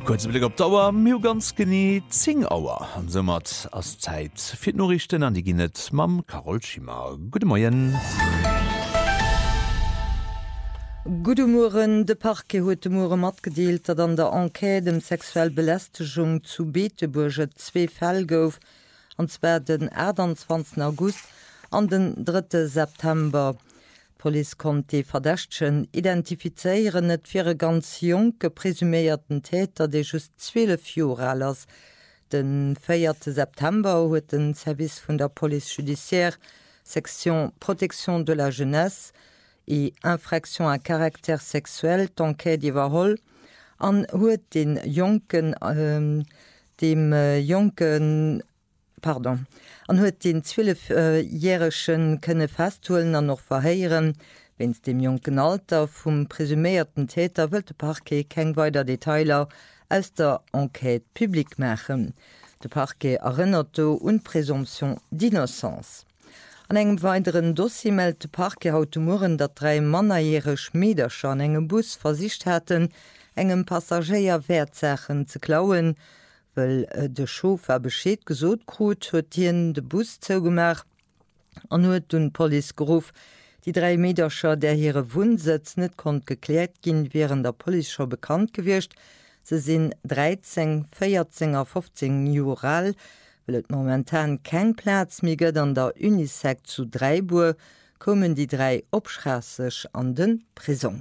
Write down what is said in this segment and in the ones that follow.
Kurze Blick op Dauer mir ganz genie 10 Auer am Sommert as Zeit fir Norrichten an die Ginet Mam Carol Schimmer. Gute Morgen. Gute Morgen, de Parke huet de Morgen matgedeelt, dat an der Enquête dem sexuell Belästigung zu Beeteburge 2 Fäll gouf, anzwer den 21. August an den 3. September. Police konnte die Verdächtchen identifizeieren, net fir ganz junge presumierten Täter, die just 12 Jahre alt ist. Den 4. September huet den Service von der Police Judiciaire, Section Protection de la Jeunesse et Infraction à caractère sexuel, d'enquête überholt, an huet den an huet den 12-jährigen kënne festholen an noch verheieren, wenns dem jungen Alter vum presumierten Täter wëll de Parquet keng weiter Detailer aus der Enquête publik machen. De Parquet erinnert und Präsumption d'innocence. An engem weiteren Dossier meldet de Parquet heute Morgen, dat 3 mannerjährige Mädelscher an engem Bus versicht hatten, engem Passagier Wertsachen zu klauen, weil de Chauffeur Bescheid gesot krut, huet hien de Bus zougemach an huet dun Police gerufen. Die 3 Mädelscher, der ihre Wohnsitz net konnte geklärt gin, wären der Police schon bekannt gewircht. Se sind 13, 14 a 15 Jahre alt, weil et momentan kein Platz mehr gëtt an der Unisec zu Dreiburg, kommen die 3 opschrassig an den Prison.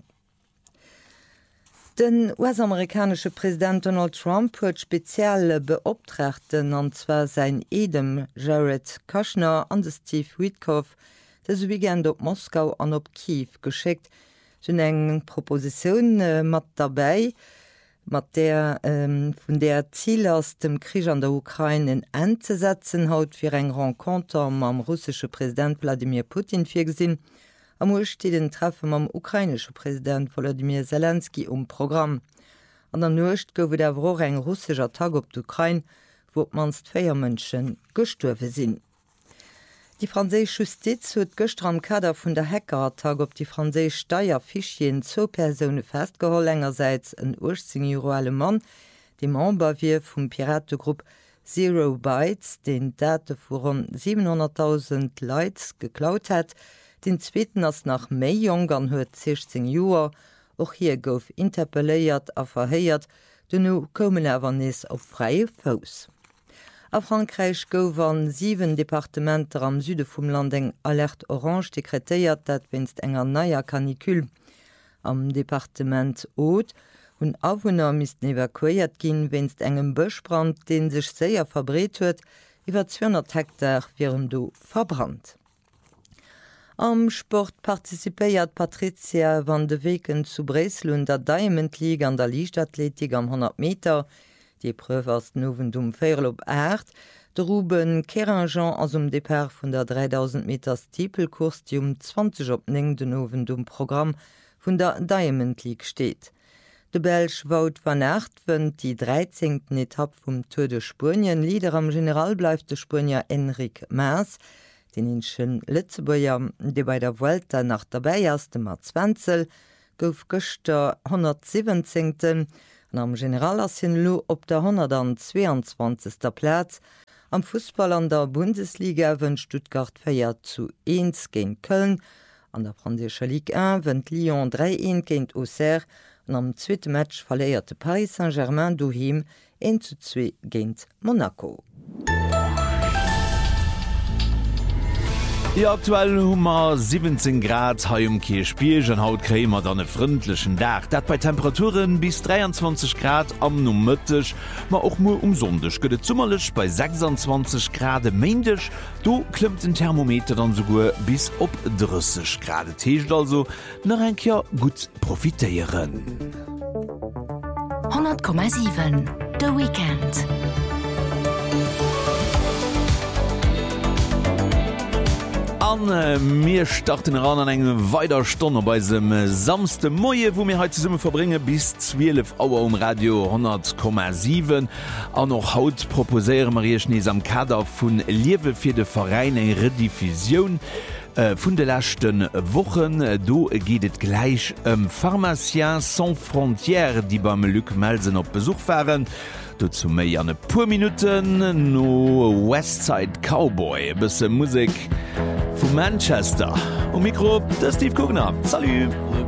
Den US-amerikanische Präsident Donald Trump huet spezielle Beauftragten, und zwar sein Edem Jared Kushner und Steve Witkoff, das Weekend op Moskau an op Kiew geschickt. Sind eng Proposition mat dabei, mat der von der Ziel aus dem Krieg an der Ukraine einzusetzen, haut für eng Rencontre am russische Präsident Wladimir Putin vorgesehen. Am steht den Treffen am ukrainische Präsident Volodymyr Zelensky Programm. An der Nucht gouf der Woche eng russischer Tag op d'Ukraine, wo manst 4 Menschen gestorben sind. Die französische Justiz hat gestern am Kader von der Hackerattack auf die französische Steuerfischchen 2 Personen festgeholt, einerseits ein 18-jähriger Mann, der Member wie vom Piratengruppe Zero Bytes, den Daten von 700.000 Leuten geklaut hat. Den zweiten ist nach méi jung an huet 16 Joer, och hier gouf interpelléiert a verheiert, denno kommen awernis op freie Fous. A Frankreich gouf an 7 Departementer am Süde vum Land eng Alert Orange dekretéiert, dat wennst enger naier Kanikül. Am Departement Haute hunn Awohner misisten evakuiert ginn, wennst engem Bëschbrand, den sech séier verbreet huet, iwwer 200 Hektar wären do verbrannt. Am Sport partizipéiert Patricia van de Weken zu Breslau der Diamond League an der Leichtathletik am 100 Meter. Die Prüfe aus nowen um 4 op 8. De Ruben Keranjean aus dem Depart von der 3000 Meter Steeplekurs, die 20 op 9 den nowen Programm von der Diamond League steht. De Belg Wout van Aert wënnt die 13. Etappe vom Tour de Spurien. Lieder am General bleibt der Spurnier Enric Mas, den inschen Lützeburger, der bei der Vuelta nach dabei ist, dem Marzwenzel, gouf gëster 117. Und am General ist lo op der 122. Platz. Am Fußball an der Bundesliga wën Stuttgart 4:1 gegen Köln. An der französischen Ligue 1 wënnt Lyon 3:1 gegen Auxerre. Und am zweiten Match verleierte Paris Saint-Germain daheim 1:2 gegen Monaco. Ja, aktuell Hummer 17 Grad ha Kirchspiel an haut krämer dann e frindlichen Dach. Dat bei Temperaturen bis 23 Grad am Nummëttech, ma auch nur umsonndech gëtt zummerlech bei 26 Grad meindesch, do klimmt den Thermometer dann sogar bis op 30 Grad Techt, also nach enker gut profitéieren. 100,7 The Weekend. an mir starten ran an engem weiter Stunde bei dem samste Moie, wo mir heute Summe verbringe bis 12 Uhr Radio 100,7 an noch haut proposeiere Maria Schnees am Kader vun Liewe fir de Verein eng Rediffusion vun de lachten Wochen. Do gehtt gleich Pharmacien sans Frontières, die beim Luc Melsen op Besuch waren. Dazu méi an pur Minuten no Westside Cowboy bisse Musik vu Manchester. O Mikro der Steve Kugner. Salut!